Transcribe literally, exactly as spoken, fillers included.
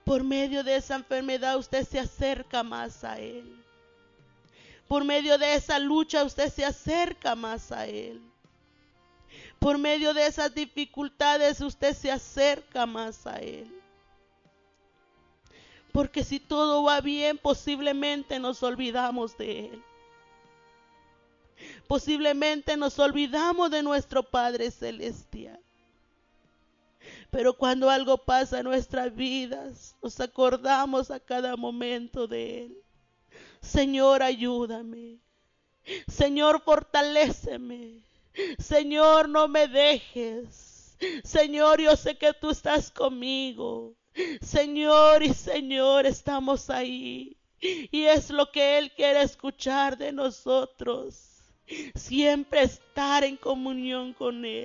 Por medio de esa enfermedad usted se acerca más a Él. Por medio de esa lucha usted se acerca más a Él. Por medio de esas dificultades usted se acerca más a Él. Porque si todo va bien, posiblemente nos olvidamos de Él. Posiblemente nos olvidamos de nuestro Padre Celestial. Pero cuando algo pasa en nuestras vidas, nos acordamos a cada momento de Él. Señor, ayúdame. Señor, fortaléceme. Señor, no me dejes. Señor, yo sé que tú estás conmigo. Señor y Señor, estamos ahí. Y es lo que Él quiere escuchar de nosotros. Siempre estar en comunión con Él.